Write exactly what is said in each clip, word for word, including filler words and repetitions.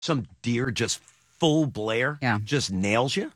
Some deer just full blare. Yeah. Just nails you.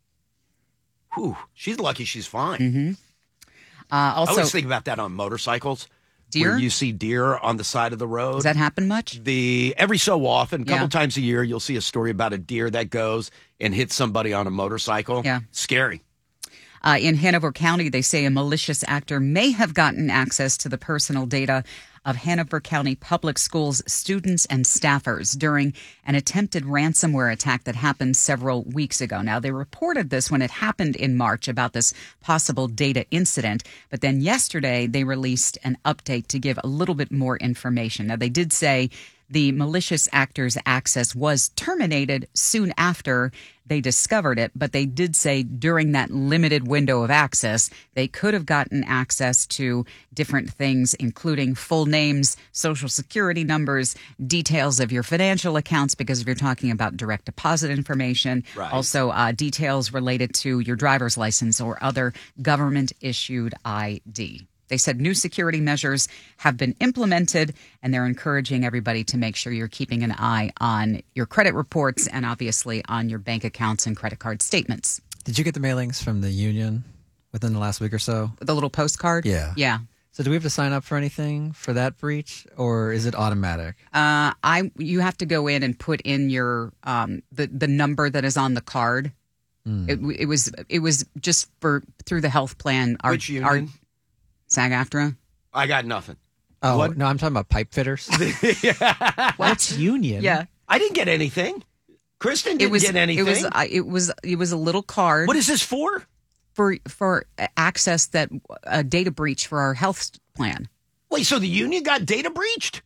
Whew. She's lucky she's fine. Mm-hmm. Uh, also, I always think about that on motorcycles. Deer? Where you see deer on the side of the road. Does that happen much? The every so often, a couple Yeah. times a year, you'll see a story about a deer that goes and hits somebody on a motorcycle. Yeah. Scary. Uh, in Hanover County, they say a malicious actor may have gotten access to the personal data of Hanover County Public Schools students and staffers during an attempted ransomware attack that happened several weeks ago. Now, they reported this when it happened in March about this possible data incident, but then yesterday they released an update to give a little bit more information. Now, they did say the malicious actor's access was terminated soon after they discovered it, but they did say during that limited window of access, they could have gotten access to different things, including full names, social security numbers, details of your financial accounts, because if you're talking about direct deposit information, Right. also uh, details related to your driver's license or other government-issued I D. They said new security measures have been implemented, and they're encouraging everybody to make sure you're keeping an eye on your credit reports and obviously on your bank accounts and credit card statements. Did you get the mailings from the union within the last week or so? The little postcard? Yeah. Yeah. So do we have to sign up for anything for that breach, or is it automatic? Uh, I you have to go in and put in your um, the the number that is on the card. Mm. It, it was it was just for through the health plan. Our, Which union? Our, SAG-AFTRA. I got nothing. Oh, What? no, I'm talking about pipe fitters. What's union? Yeah. I didn't get anything. Kristen It didn't was get anything. it was I- it was it was a little card. What is this for? for for access that a data breach for our health plan. Wait, so the union got data breached?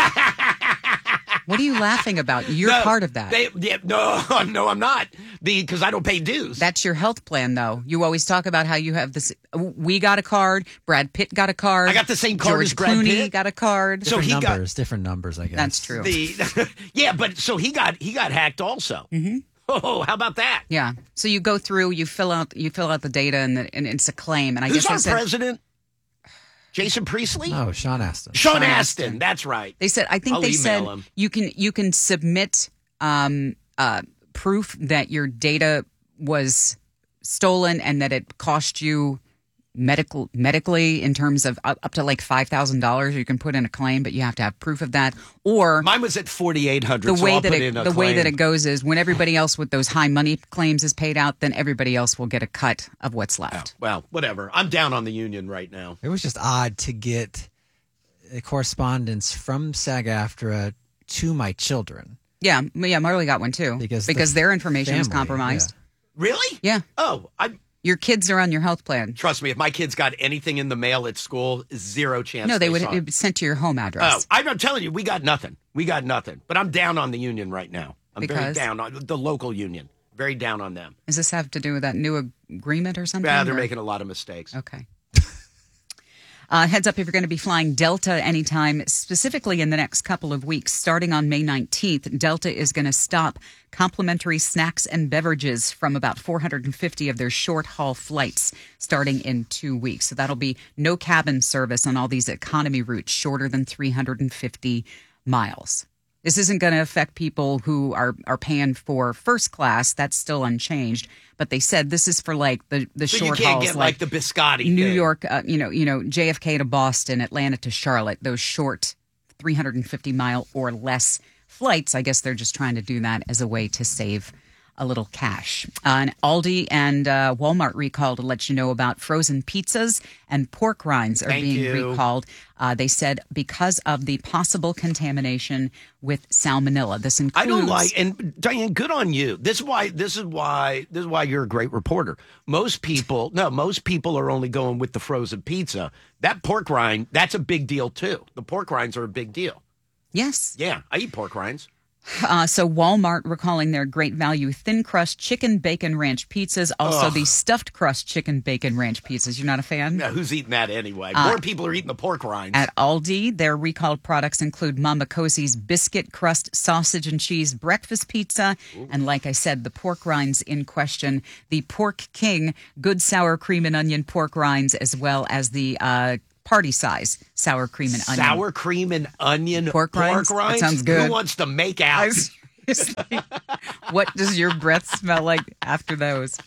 What are you laughing about? You're No, part of that. They, yeah, no, no, I'm not. Because I don't pay dues. That's your health plan, though. You always talk about how you have this. We got a card. Brad Pitt got a card. I got the same card George as Brad Clooney Pitt. got a card. So Different he got- numbers, different numbers, I guess. That's true. The yeah, but so he got he got hacked also. Mm-hmm. Oh, how about that? Yeah. So you go through, you fill out, you fill out the data, and, the, and it's a claim. And I Who's guess our they said, president? Jason Priestley? Oh, Sean Astin. Sean, Sean Astin. Astin. That's right. they said I think I'll they email said him. you can you can submit um, uh, proof that your data was stolen and that it cost you medical medically in terms of up, up to like five thousand dollars. You can put in a claim, but you have to have proof of that. Or Mine was at forty-eight hundred. the so way I'll that put it, in a the way that claim. it goes is when everybody else with those high money claims is paid out, then everybody else will get a cut of what's left. Well, whatever. I'm down on the union right now. It was just odd to get a correspondence from SAG-AFTRA to my children. Yeah, m- yeah. Marley got one too Because because the their information was family, compromised. Really? Yeah. Oh, I Your kids are on your health plan. trust me. If my kids got anything in the mail at school, zero chance. No, they would saw it it. would sent to your home Oh, address. I'm telling you, we got nothing. We got nothing. But I'm down on the union right now. I'm very Because? down on the local union. Very down on them. Does this have to do with that new ag- agreement or something? Yeah, they're or- making a lot of mistakes. Okay. Uh, heads up if you're going to be flying Delta anytime, specifically in the next couple of weeks. Starting on May nineteenth, Delta is going to stop complimentary snacks and beverages from about four hundred fifty of their short-haul flights starting in two weeks. So that'll be no cabin service on all these economy routes shorter than three hundred fifty miles. This isn't going to affect people who are, are paying for first class. That's still unchanged. But they said this is for like the, the So short you can't hauls, get like, the biscotti New thing. York, uh, you know, you know, J F K to Boston, Atlanta to Charlotte, those short three hundred fifty mile or less flights. I guess they're just trying to do that as a way to save a little cash. Uh, and Aldi and uh, Walmart recall to let you know about frozen pizzas and pork rinds are Thank being you. recalled. Uh, they said because of the possible contamination with salmonella. This includes. I don't like, and Diane, good on you. This is why. This is why. This is why you're a great reporter. Most people, no, most people are only going with the frozen pizza. That pork rind, that's a big deal too. The pork rinds are a big deal. Yes. Yeah, I eat pork rinds. Uh, so Walmart recalling their great value thin crust chicken bacon ranch pizzas, also Ugh. the stuffed crust chicken bacon ranch pizzas. You're not a fan? Now, who's eating that anyway? Uh, More people are eating the pork rinds. At Aldi, their recalled products include Mama Cosie's biscuit crust sausage and cheese breakfast pizza, and like I said, the pork rinds in question, the Pork King good sour cream and onion pork rinds, as well as the uh, party size sour cream and onion. Sour cream and onion Pork rinds? That sounds good. Who wants to make out? Seriously. What does your breath smell like after those?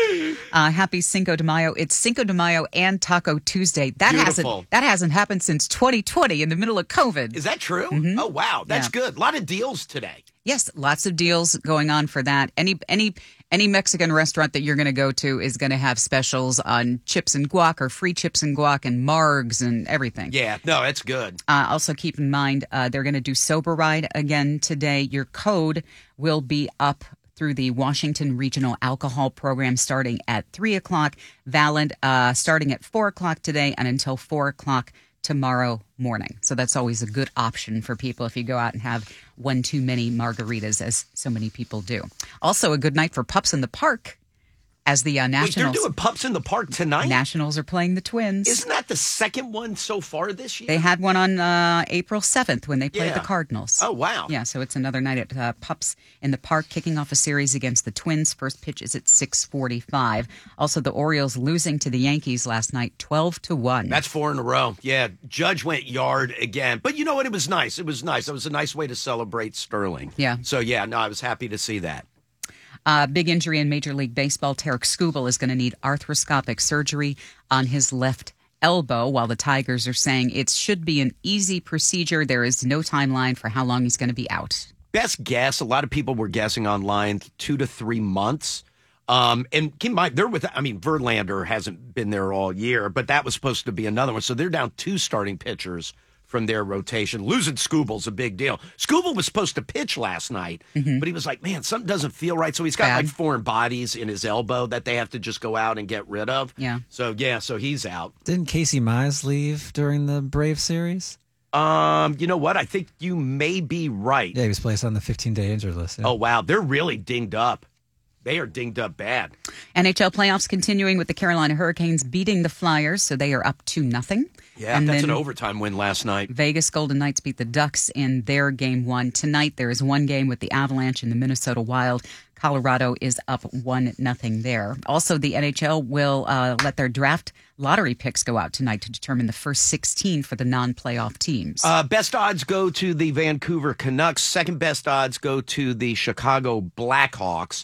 Uh, happy Cinco de Mayo. It's Cinco de Mayo and Taco Tuesday. That Beautiful. hasn't that hasn't happened since twenty twenty in the middle of COVID. Is that true? Mm-hmm. Oh, wow. That's Yeah. good. A lot of deals today. Yes, lots of deals going on for that. Any any any Mexican restaurant that you're going to go to is going to have specials on chips and guac or free chips and guac and margs and everything. Yeah, no, that's good. Uh, also, keep in mind, uh, they're going to do Sober Ride again today. Your code will be up through the Washington Regional Alcohol Program starting at three o'clock, valid uh, starting at four o'clock today and until four o'clock tomorrow morning. So that's always a good option for people if you go out and have one too many margaritas, as so many people do. Also, a good night for Pups in the Park, as the uh, Wait, Nationals. they're doing Pups in the Park tonight? Nationals are playing the Twins. Isn't that the second one so far this year? They had one on uh, April seventh when they played Yeah. the Cardinals. Oh, wow. Yeah, so it's another night at uh, Pups in the Park, kicking off a series against the Twins. First pitch is at six forty-five. Also, the Orioles losing to the Yankees last night, twelve to one. That's four in a row. Yeah, Judge went yard again. But you know what? It was nice. It was nice. It was a nice way to celebrate Sterling. Yeah. So, yeah, no, I was happy to see that. Uh, big injury in Major League Baseball. Tarek Skubal is going to need arthroscopic surgery on his left elbow, while the Tigers are saying it should be an easy procedure. There is no timeline for how long he's going to be out. Best guess, a lot of people were guessing online two to three months. Um, and keep in mind, they're with, I mean, Verlander hasn't been there all year, but that was supposed to be another one. So they're down two starting pitchers from their rotation. Losing Skubal's a big deal. Skubal was supposed to pitch last night, Mm-hmm. but he was like, man, something doesn't feel right. So he's got Bad. like foreign bodies in his elbow that they have to just go out and get rid of. Yeah. So, yeah, so he's out. Didn't Casey Mize leave during the Brave series? Um, you know what? I think you may be right. Yeah, he was placed on the fifteen-day injured list. Yeah. Oh, wow. They're really dinged up. They are dinged up bad. N H L playoffs continuing with the Carolina Hurricanes beating the Flyers, so they are up to nothing. Yeah, and that's then an overtime win last night. Vegas Golden Knights beat the Ducks in their game one. Tonight there is one game with the Avalanche and the Minnesota Wild. Colorado is up one nothing there. Also, the N H L will uh, let their draft lottery picks go out tonight to determine the first sixteen for the non-playoff teams. Uh, best odds go to the Vancouver Canucks. Second best odds go to the Chicago Blackhawks.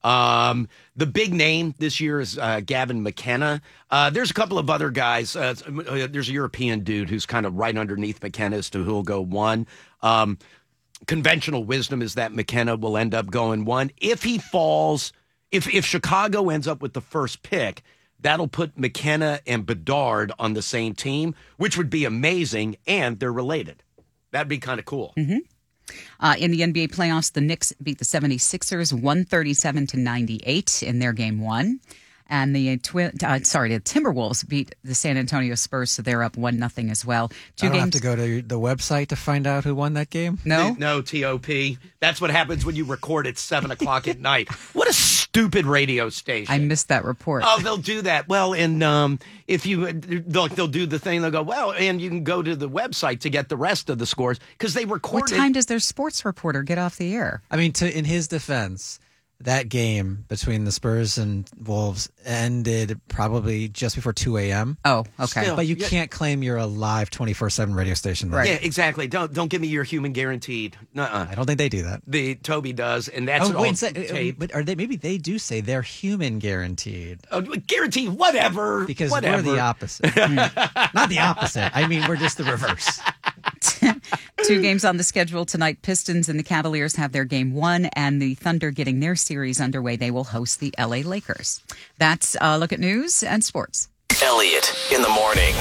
Um, the big name this year is uh, Gavin McKenna. Uh, there's a couple of other guys. Uh, there's a European dude who's kind of right underneath McKenna as to who'll go one. Um, conventional wisdom is that McKenna will end up going one. If he falls, if if Chicago ends up with the first pick, that'll put McKenna and Bedard on the same team, which would be amazing, and they're related. That'd be kind of cool. Mm-hmm. Uh, in the N B A playoffs, the Knicks beat the seventy-sixers one thirty-seven to ninety-eight in their game one. And the twin, uh, sorry, the Timberwolves beat the San Antonio Spurs, so they're up one nothing as well. Two I don't games. have to go to the website to find out who won that game? No? No, T O P. That's what happens when you record at seven o'clock at night. What a stupid radio station. I missed that report. Oh, they'll do that. Well, and um, if you, they'll, they'll do the thing. They'll go, well, and you can go to the website to get the rest of the scores because they What recorded. time does their sports reporter get off the air? I mean, to in his defense, that game between the Spurs and Wolves ended probably just before two a.m. Oh, okay. Still. But you Yeah. can't claim you're a live twenty-four seven radio station. Then. Yeah, exactly. Don't don't give me your human guaranteed. Nuh-uh. I don't think they do that. The Toby does, and that's oh, all wait, say, tape. but are they? Maybe they do say they're human guaranteed Uh, guaranteed, whatever. because whatever. we're the opposite. Not the opposite. I mean, we're just the reverse. Two games on the schedule tonight. Pistons and the Cavaliers have their game one, and the Thunder getting their series underway. They will host the L A Lakers. That's a look at news and sports. Elliot in the morning.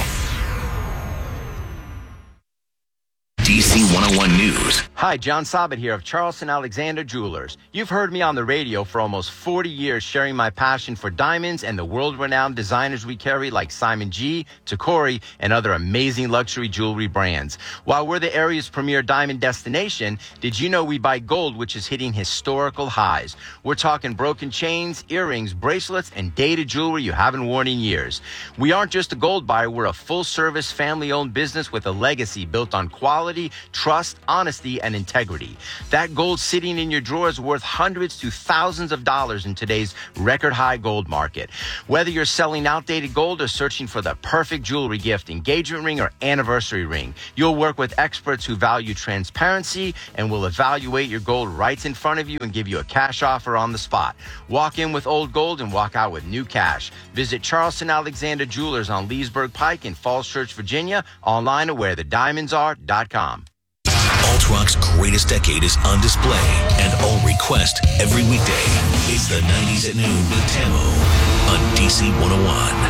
D C one oh one News. Hi, John Sabat here of Charleston Alexander Jewelers. You've heard me on the radio for almost forty years sharing my passion for diamonds and the world-renowned designers we carry like Simon G, Tacori, and other amazing luxury jewelry brands. While we're the area's premier diamond destination, did you know we buy gold, which is hitting historical highs? We're talking broken chains, earrings, bracelets, and dated jewelry you haven't worn in years. We aren't just a gold buyer, we're a full-service, family-owned business with a legacy built on quality quality, trust, honesty, and integrity. That gold sitting in your drawer is worth hundreds to thousands of dollars in today's record high gold market. Whether you're selling outdated gold or searching for the perfect jewelry gift, engagement ring, or anniversary ring, you'll work with experts who value transparency and will evaluate your gold right in front of you and give you a cash offer on the spot. Walk in with old gold and walk out with new cash. Visit Charleston Alexander Jewelers on Leesburg Pike in Falls Church, Virginia, online at where the diamonds are dot com. Alt Rock's greatest decade is on display and all request every weekday. It's the nineties at noon with Tamo on D C one oh one.